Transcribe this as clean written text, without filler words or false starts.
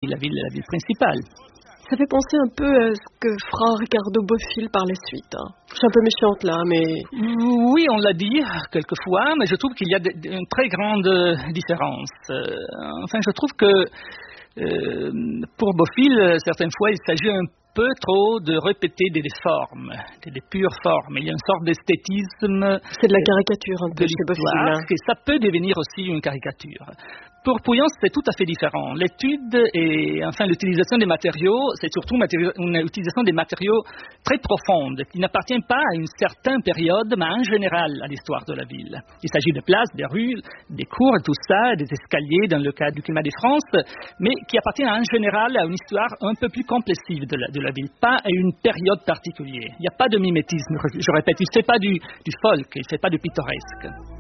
la ville principale. Ça fait penser un peu à ce que fera Ricardo Bofill par la suite. Je suis un peu méchante là, mais... Oui, on l'a dit quelquefois, mais je trouve qu'il y a une très grande différence. Enfin, je trouve que pour Bofill, certaines fois, il s'agit un peu trop de répéter des formes, des pures formes. Il y a une sorte d'esthétisme. C'est de la caricature un peu chez Bofill. Et ça peut devenir aussi une caricature. Pour Pouillon, c'est tout à fait différent. L'étude et enfin l'utilisation des matériaux, c'est surtout une utilisation des matériaux très profonde, qui n'appartiennent pas à une certaine période, mais en général à l'histoire de la ville. Il s'agit de places, des rues, des cours, tout ça, des escaliers dans le cas du climat de France, mais qui appartiennent en général à une histoire un peu plus complexive de la ville, pas à une période particulière. Il n'y a pas de mimétisme, je répète, il ne fait pas du folk, il ne fait pas du pittoresque.